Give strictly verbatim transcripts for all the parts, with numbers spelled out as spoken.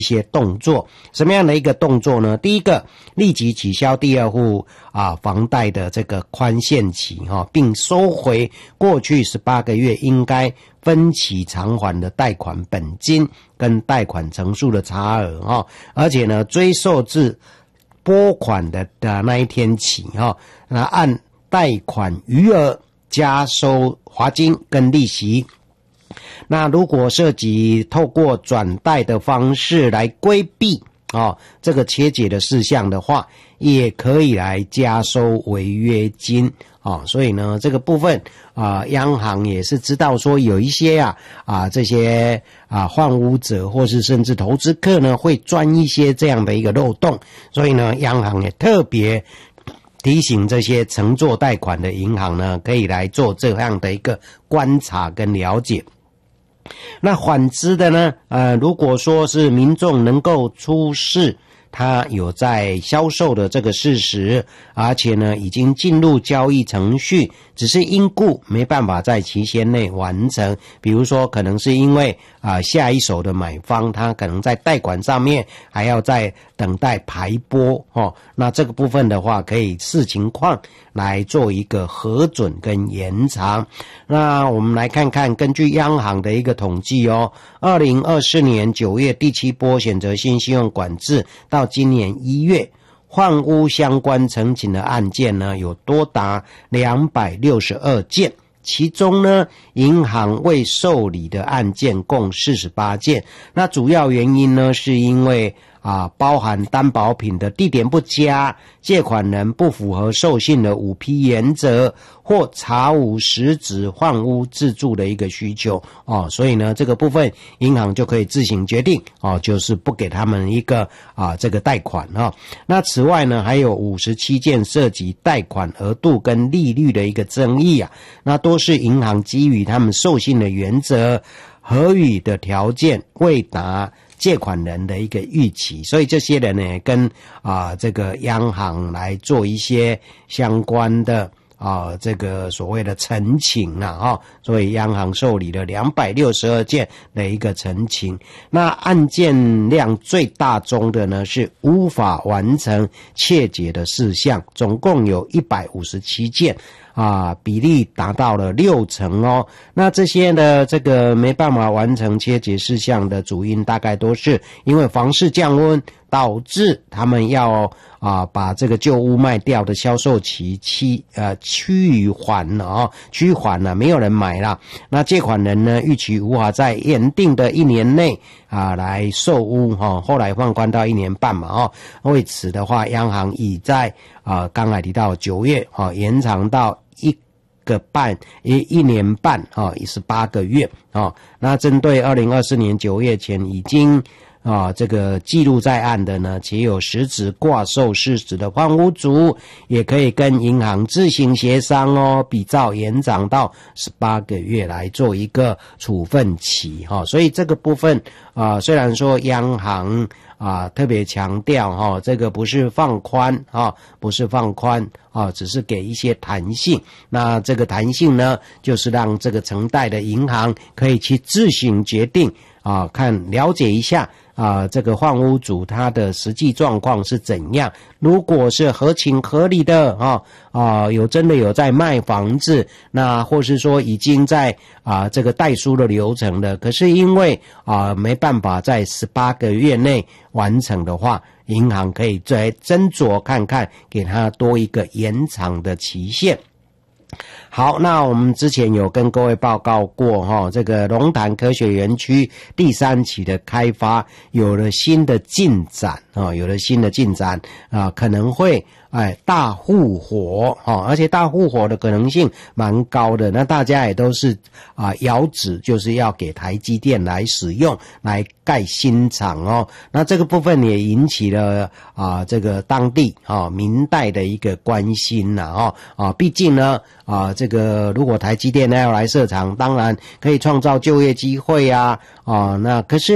一些动作。什么样的一个动作呢？第一个，立即取消第二户啊房贷的这个宽限期哈、哦，并收回过去十八个月应该分期偿还的贷款本金跟贷款成数的差额哈、哦，而且呢，追溯至拨款的的那一天起哈、哦，那按贷款余额加收罚金跟利息。那如果涉及透过转贷的方式来规避哦这个切结的事项的话，也可以来加收违约金哦。所以呢，这个部分啊、呃，央行也是知道说有一些啊啊这些啊换屋者或是甚至投资客呢会钻一些这样的一个漏洞，所以呢，央行也特别提醒这些承做贷款的银行呢，可以来做这样的一个观察跟了解。那反之的呢，呃，如果说是民众能够出示他有在销售的这个事实，而且呢已经进入交易程序，只是因故没办法在期限内完成，比如说可能是因为啊、呃、下一手的买方他可能在贷款上面还要再等待排拨哦，那这个部分的话可以视情况来做一个核准跟延长。那我们来看看，根据央行的一个统计哦，二零二四年九月第七波选择性信用管制到今年一月，换屋相关申请的案件呢有多达两百六十二件，其中呢银行未受理的案件共四十八件。那主要原因呢是因为啊，包含担保品的地点不佳，借款人不符合授信的五批原则，或查无实质换屋自住的一个需求哦，所以呢，这个部分银行就可以自行决定哦，就是不给他们一个啊这个贷款哦。那此外呢，还有五十七件涉及贷款额度跟利率的一个争议啊，那都是银行基于他们授信的原则、合予的条件未达借款人的一个预期，所以这些人呢跟啊、呃、这个央行来做一些相关的啊、呃、这个所谓的陈情啊哈、哦，所以央行受理了两百六十二件的一个陈情。那案件量最大宗的呢是无法完成切结的事项，总共有一百五十七件。啊，比例达到了六成哦。那这些的这个没办法完成切结事项的主因，大概都是因为房市降温，导致他们要啊把这个旧屋卖掉的销售期期呃趋缓了啊，趋缓了，没有人买了。那借款人呢，预期无法在原定的一年内啊来售屋哈、哦，后来放宽到一年半嘛哦。为此的话，央行已在啊刚才提到九月啊、哦、延长到一个半一一年半啊，也是八个月啊。那针对二零二四年九月前已经啊这个记录在案的呢，且有实质挂售事实的换屋族，也可以跟银行自行协商哦，比照延长到十八个月来做一个处分期哈、哦。所以这个部分啊，虽然说央行啊特别强调哈、哦，这个不是放宽啊，不是放宽啊，只是给一些弹性。那这个弹性呢，就是让这个承贷的银行可以去自行决定啊，看了解一下啊，这个换屋主他的实际状况是怎样。如果是合情合理的啊啊，有真的有在卖房子，那或是说已经在啊这个代书的流程了，可是因为啊没办法在十八个月内完成的话，银行可以再斟酌看看，给他多一个延长的期限。好，那我们之前有跟各位报告过哈，这个龙潭科学园区第三期的开发有了新的进展啊，有了新的进展啊，可能会哎大复活啊，而且大复活的可能性蛮高的。那大家也都是啊遥指就是要给台积电来使用，来盖新厂哦。那这个部分也引起了啊这个当地啊民代的一个关心呐啊啊，毕竟呢啊这个如果台积电要来设厂，当然可以创造就业机会啊啊，那可是呢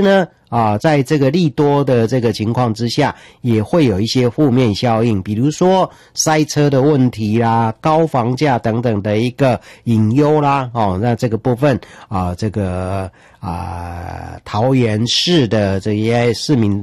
啊，在这个利多的这个情况之下，也会有一些负面效应，比如说塞车的问题啦、高房价等等的一个隐忧啦。哦，那这个部分啊，这个啊，桃园市的这些市民